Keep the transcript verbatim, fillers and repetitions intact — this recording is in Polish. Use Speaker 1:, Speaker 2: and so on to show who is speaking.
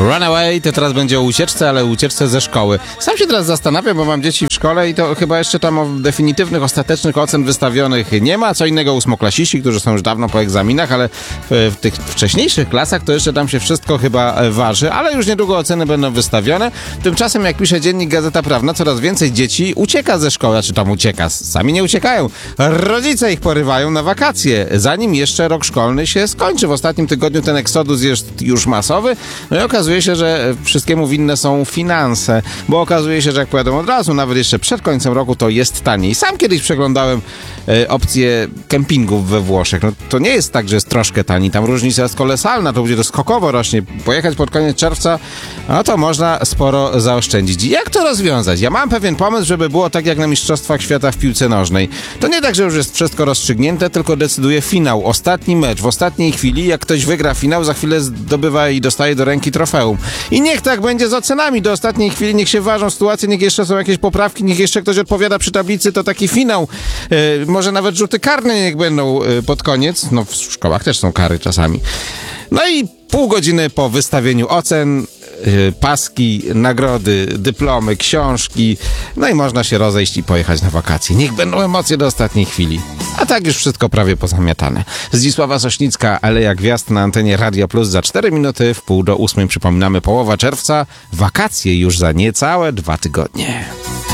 Speaker 1: Runaway to teraz będzie o ucieczce, ale ucieczce ze szkoły. Sam się teraz zastanawiam, bo mam dzieci w szkole i to chyba jeszcze tam definitywnych, ostatecznych ocen wystawionych nie ma. Co innego ósmoklasiści, którzy są już dawno po egzaminach, ale w, w tych wcześniejszych klasach to jeszcze tam się wszystko chyba waży, ale już niedługo oceny będą wystawione. Tymczasem, jak pisze dziennik Gazeta Prawna, coraz więcej dzieci ucieka ze szkoły, czy tam ucieka. Sami nie uciekają. Rodzice ich porywają na wakacje, zanim jeszcze rok szkolny się skończy. W ostatnim tygodniu ten eksodus jest już masowy. No i okazuje się, że wszystkiemu winne są finanse, bo okazuje się, że jak pojadą od razu, nawet jeszcze przed końcem roku, to jest taniej. Sam kiedyś przeglądałem e, opcję kempingów we Włoszech. No to nie jest tak, że jest troszkę taniej. Tam różnica jest kolosalna, to będzie to skokowo rośnie. Pojechać pod koniec czerwca, no to można sporo zaoszczędzić. Jak to rozwiązać? Ja mam pewien pomysł, żeby było tak jak na Mistrzostwach Świata w piłce nożnej. To nie tak, że już jest wszystko rozstrzygnięte, tylko decyduje finał. Ostatni mecz. W ostatniej chwili, jak ktoś wygra finał, za chwilę zdobywa i dostaje do ręki trofeum. I niech tak będzie z ocenami. Do ostatniej chwili niech się ważą sytuacje, niech jeszcze są jakieś poprawki, niech jeszcze ktoś odpowiada przy tablicy, to taki finał. Yy, może nawet rzuty karne niech będą yy, pod koniec. No w szkołach też są kary czasami. No i pół godziny po wystawieniu ocen, yy, paski, nagrody, dyplomy, książki. No i można się rozejść i pojechać na wakacje. Niech będą emocje do ostatniej chwili. A tak już wszystko prawie pozamiatane. Zdzisława Sośnicka, Aleja Gwiazd na antenie Radia Plus za cztery minuty w pół do ósmej. Przypominamy, połowa czerwca, wakacje już za niecałe dwa tygodnie.